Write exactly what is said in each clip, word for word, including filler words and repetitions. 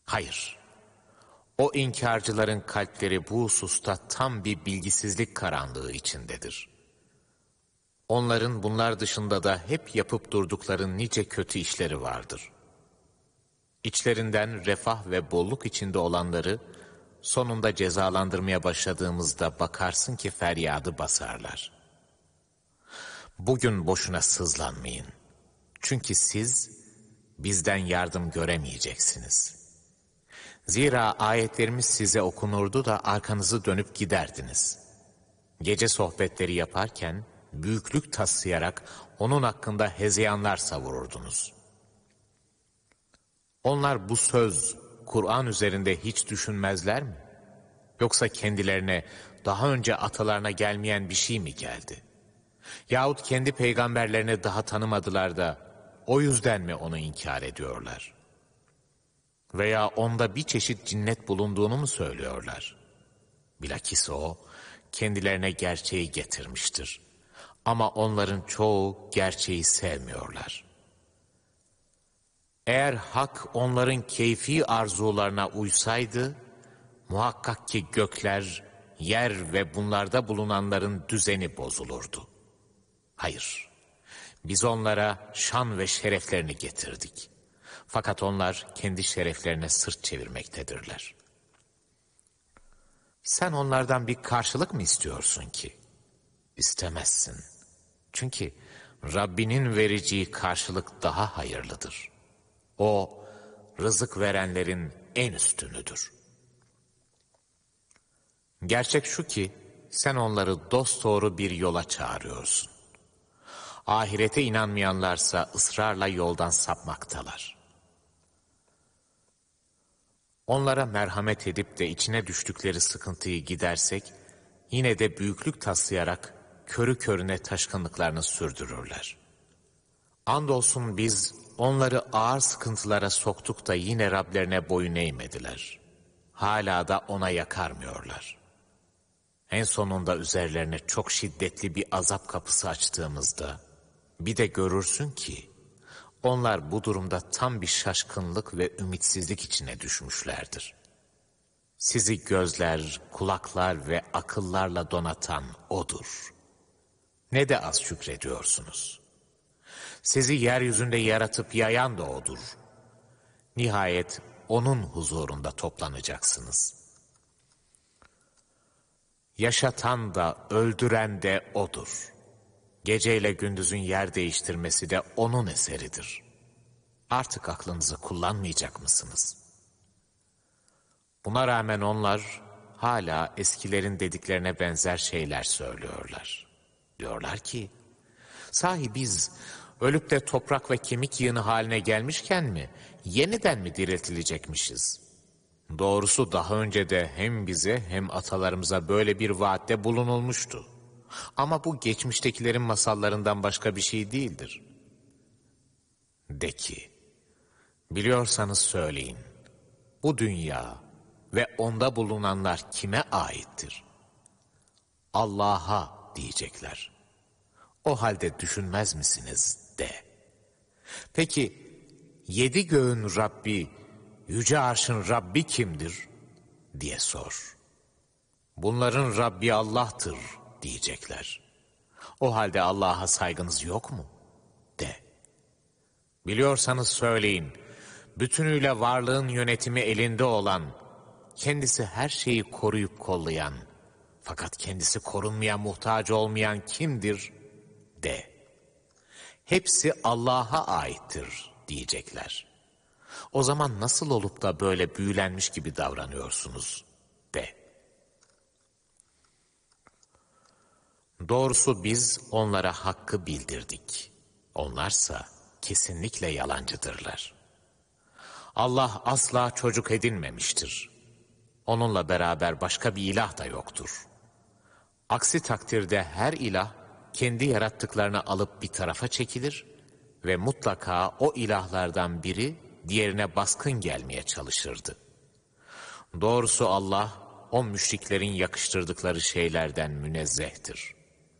Hayır, o inkarcıların kalpleri bu hususta tam bir bilgisizlik karanlığı içindedir. Onların bunlar dışında da hep yapıp durdukları nice kötü işleri vardır. İçlerinden refah ve bolluk içinde olanları sonunda cezalandırmaya başladığımızda bakarsın ki feryadı basarlar. Bugün boşuna sızlanmayın. Çünkü siz bizden yardım göremeyeceksiniz. Zira ayetlerimiz size okunurdu da arkanızı dönüp giderdiniz. Gece sohbetleri yaparken büyüklük taslayarak onun hakkında hezeyanlar savururdunuz. Onlar bu söz, Kur'an üzerinde hiç düşünmezler mi? Yoksa kendilerine daha önce atalarına gelmeyen bir şey mi geldi? Yahut kendi peygamberlerini daha tanımadılar da o yüzden mi onu inkar ediyorlar? Veya onda bir çeşit cinnet bulunduğunu mu söylüyorlar? Bilakis o kendilerine gerçeği getirmiştir. Ama onların çoğu gerçeği sevmiyorlar. Eğer hak onların keyfi arzularına uysaydı, muhakkak ki gökler, yer ve bunlarda bulunanların düzeni bozulurdu. Hayır, biz onlara şan ve şereflerini getirdik. Fakat onlar kendi şereflerine sırt çevirmektedirler. Sen onlardan bir karşılık mı istiyorsun ki? İstemezsin. Çünkü Rabbinin vereceği karşılık daha hayırlıdır. O, rızık verenlerin en üstünüdür. Gerçek şu ki, sen onları dosdoğru bir yola çağırıyorsun. Ahirete inanmayanlarsa ısrarla yoldan sapmaktalar. Onlara merhamet edip de içine düştükleri sıkıntıyı gidersek, yine de büyüklük taslayarak körü körüne taşkınlıklarını sürdürürler. Andolsun biz onları ağır sıkıntılara soktuk da yine Rablerine boyun eğmediler. Hala da ona yakarmıyorlar. En sonunda üzerlerine çok şiddetli bir azap kapısı açtığımızda, bir de görürsün ki, onlar bu durumda tam bir şaşkınlık ve ümitsizlik içine düşmüşlerdir. Sizi gözler, kulaklar ve akıllarla donatan O'dur. Ne de az şükrediyorsunuz. Sizi yeryüzünde yaratıp yayan da O'dur. Nihayet O'nun huzurunda toplanacaksınız. Yaşatan da öldüren de O'dur. Geceyle gündüzün yer değiştirmesi de O'nun eseridir. Artık aklınızı kullanmayacak mısınız? Buna rağmen onlar hala eskilerin dediklerine benzer şeyler söylüyorlar. Diyorlar ki, sahi biz ölüp de toprak ve kemik yığını haline gelmişken mi, yeniden mi diriltilecekmişiz? Doğrusu daha önce de hem bize hem atalarımıza böyle bir vaatte bulunulmuştu. Ama bu geçmiştekilerin masallarından başka bir şey değildir. De ki, biliyorsanız söyleyin, bu dünya ve onda bulunanlar kime aittir? Allah'a diyecekler. O halde düşünmez misiniz de. Peki, yedi göğün Rabbi, yüce arşın Rabbi kimdir? Diye sor. Bunların Rabbi Allah'tır diyecekler. O halde Allah'a saygınız yok mu? De. Biliyorsanız söyleyin, bütünüyle varlığın yönetimi elinde olan, kendisi her şeyi koruyup kollayan, fakat kendisi korunmaya muhtaç olmayan kimdir? De. Hepsi Allah'a aittir diyecekler. O zaman nasıl olup da böyle büyülenmiş gibi davranıyorsunuz? De. Doğrusu biz onlara hakkı bildirdik. Onlarsa kesinlikle yalancıdırlar. Allah asla çocuk edinmemiştir. Onunla beraber başka bir ilah da yoktur. Aksi takdirde her ilah kendi yarattıklarını alıp bir tarafa çekilir ve mutlaka o ilahlardan biri diğerine baskın gelmeye çalışırdı. Doğrusu Allah o müşriklerin yakıştırdıkları şeylerden münezzehtir.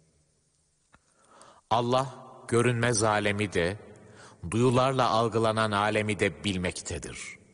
Allah görünmez alemi de, duyularla algılanan alemi de bilmektedir.